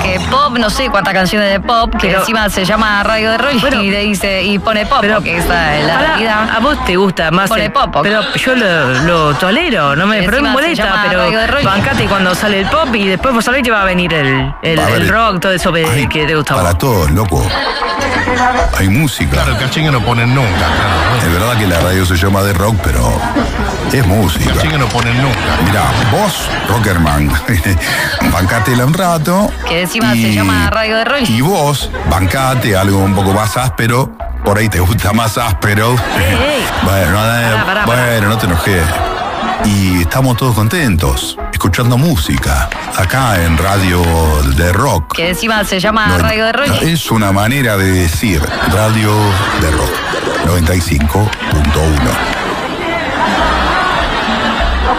pop, no sé cuántas canciones de pop, que encima se llama Radio de Rock y le dice, y pone pop, porque esa es la realidad. A vos te gusta más. Pone pop. Pero yo lo tolero, no me molesta, pero bancate cuando sale el pop y después vos sabés que va a venir el rock, todo eso que te gusta. Para todos, loco. Hay música. Claro, el cachingue no ponen nunca. Claro. Es verdad que la radio se llama de rock, pero es música. El cachingue no ponen nunca. Mirá, vos, Rockerman, bancátela un rato. Que encima se llama Radio de Rock. Y vos, bancate algo un poco más áspero. Por ahí te gusta más áspero. Bueno, no te enojes. Y estamos todos contentos, escuchando música, acá en Radio de Rock. Que encima se llama Radio de Rock. No, es una manera de decir Radio de Rock, 95.1.